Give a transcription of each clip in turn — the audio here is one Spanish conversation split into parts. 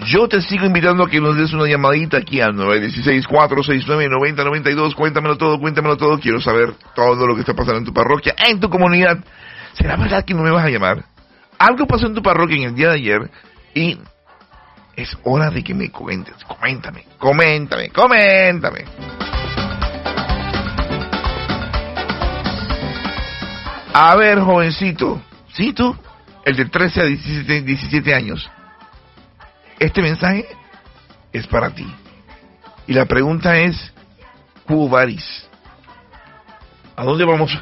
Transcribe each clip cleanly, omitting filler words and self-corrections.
Yo te sigo invitando a que nos des una llamadita aquí al 916-469-9092. Cuéntamelo todo. Quiero saber todo lo que está pasando en tu parroquia, en tu comunidad. ¿Será verdad que no me vas a llamar? Algo pasó en tu parroquia en el día de ayer y es hora de que me comentes. Coméntame. A ver, jovencito. ¿Sí tú? El de 13 a 17 años. Este mensaje es para ti. Y la pregunta es, Quo Vadis? ¿A dónde vamos?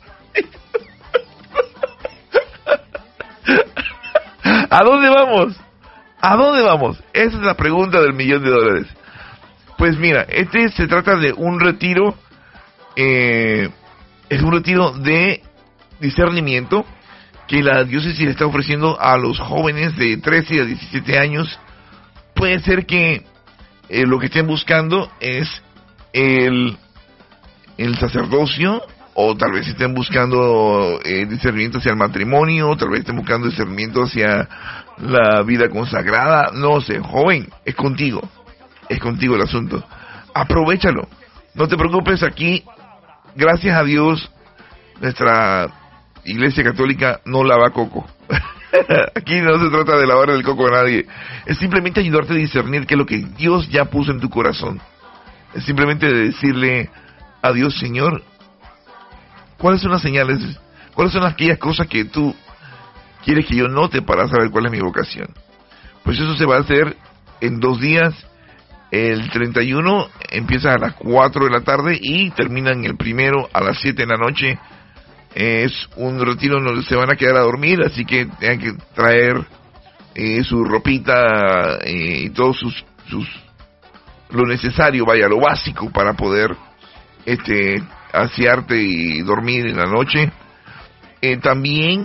¿A dónde vamos? Esa es la pregunta del $1,000,000. Pues mira, se trata de un retiro, es un retiro de discernimiento que la diócesis le está ofreciendo a los jóvenes de 13 a 17 años. Puede ser que lo que estén buscando es el sacerdocio, o tal vez estén buscando discernimiento hacia el matrimonio, tal vez estén buscando discernimiento hacia la vida consagrada. No sé, joven, es contigo el asunto. Aprovechalo, no te preocupes. Aquí, gracias a Dios, nuestra Iglesia Católica no lava coco. Aquí no se trata de lavar el coco a nadie. Es simplemente ayudarte a discernir qué es lo que Dios ya puso en tu corazón. Es simplemente decirle a Dios: Señor, ¿cuáles son las señales? ¿Cuáles son aquellas cosas que tú quieres que yo note para saber cuál es mi vocación? Pues eso se va a hacer en 2 días. El 31 empieza a las 4 de la tarde y termina en el 1 a las 7 de la noche. Es un retiro donde se van a quedar a dormir, así que tienen que traer su ropita y todo lo necesario, lo básico para poder asearte y dormir en la noche. También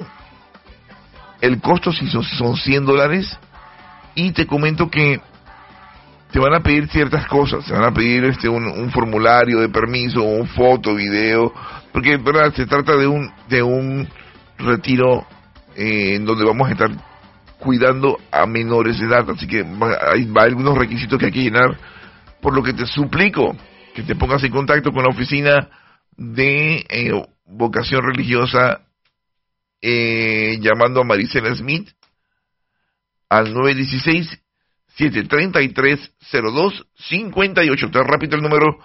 el costo son $100, y te comento que te van a pedir ciertas cosas. Se van a pedir un formulario de permiso, un foto, video, porque verdad se trata de un retiro en donde vamos a estar cuidando a menores de edad, así que hay algunos requisitos que hay que llenar, por lo que te suplico que te pongas en contacto con la oficina de vocación religiosa, llamando a Marisela Smith al 916-733-0258. Te repito el número: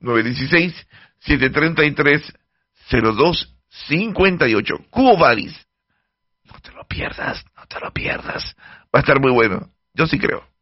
916-733-0258. Quo Vadis. No te lo pierdas. Va a estar muy bueno. Yo sí creo.